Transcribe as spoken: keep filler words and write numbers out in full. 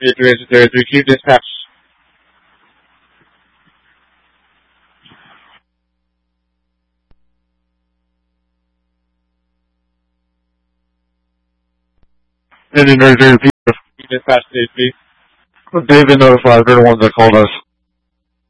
eight three eight zero three, keep dispatch. Indian zero zero, Keep dispatch, Dave, please. David notified, they're the ones that called us.